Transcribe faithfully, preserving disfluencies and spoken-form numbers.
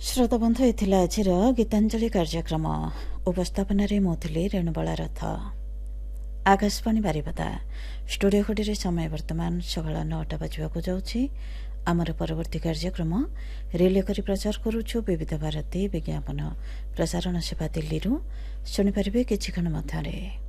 श्रोता बंधु एथिला आजिर गीतांजलि कार्यक्रम उपस्थापन मुझे रेणुबला रथ आकाशवाणी बारिपदा स्टूडियो खड़ी समय वर्तमान सकाल नौटा बजवाक जाउछि। आमर परवर्ती कार्यक्रम रिले करी प्रचार करुछु विविध भारती विज्ञापन प्रसारण सेवा दिल्ली शुणिपारे किछि क्षण मध्यरे।